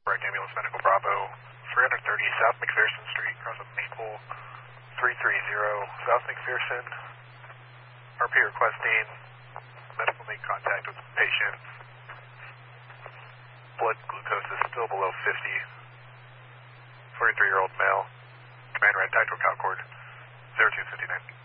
Break Ambulance Medical Bravo, 330 South McPherson Street, across of Maple, 330 South McPherson. RP requesting medical make contact with patient. Blood glucose is still below 50. 43-year-old male. Command red tactical cal cord, 0259.